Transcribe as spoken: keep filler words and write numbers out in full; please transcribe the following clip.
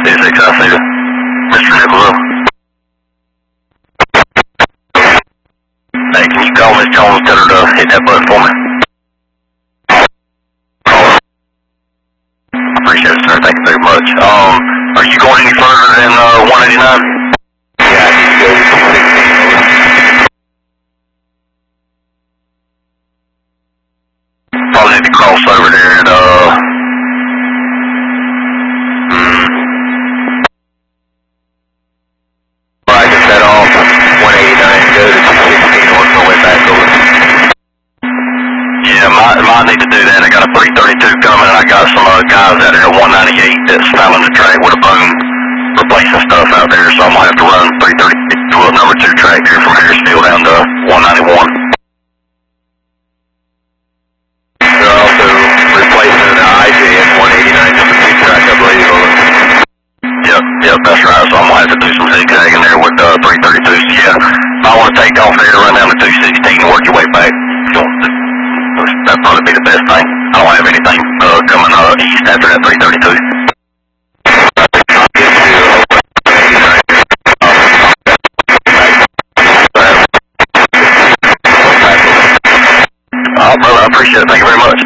two six, I see you. Mister Nichols. Hey, can you call Miss Jones, tell her to hit that button for me? Appreciate it, sir. Thank you very much. Um, are you going any further than uh, one eighty-nine? Yeah, I need to go to two sixteen. Probably need to cross over there and, uh, hmm. Well, I can set off one eighty-nine and go to two sixteen, work my way back over. Yeah, might, might need to do that. I got a three thirty-two coming, and I got some uh, guys out there at one ninety-eight that's fouling the track with a boom, replacing stuff out there, so I'm going to have to run three thirty-two, number two track here from Harrisfield down to one ninety-one. They're also replacing the I J S one eighty-nine number two track, I believe. Yep, yep, that's right, so I'm going to have to do some zigzagging there with uh, three thirty-two, so yeah, I want to take off there, run down to two sixteen, and work your way back. That'd probably be the best thing. I don't have anything uh, coming uh, east after that three thirty-two. Oh, brother, I appreciate it. Thank you very much.